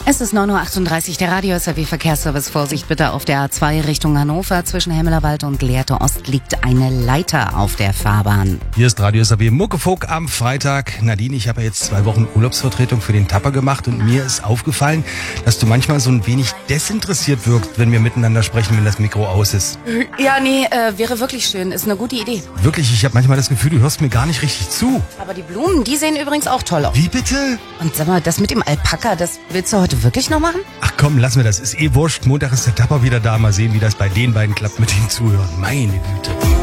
Es ist 9.38 Uhr, der Radio-SAW-Verkehrsservice. Vorsicht bitte auf der A2 Richtung Hannover. Zwischen Hemmelerwald und Lehrte Ost liegt eine Leiter auf der Fahrbahn. Hier ist Radio-SAW Muckefuck am Freitag. Nadine, ich habe ja jetzt 2 Wochen Urlaubsvertretung für den Tapper gemacht und mir ist aufgefallen, dass du manchmal so ein wenig desinteressiert wirkst, wenn wir miteinander sprechen, wenn das Mikro aus ist. Ja, nee, wäre wirklich schön. Ist eine gute Idee. Wirklich, ich habe manchmal das Gefühl, du hörst mir gar nicht richtig zu. Aber die Blumen, die sehen übrigens auch toll aus. Wie bitte? Und sag mal, das mit dem Alpaka, das willst du heute wirklich noch machen? Ach komm, lass mir das. Ist wurscht. Montag ist der Tapper wieder da. Mal sehen, wie das bei den beiden klappt mit dem Zuhören. Meine Güte.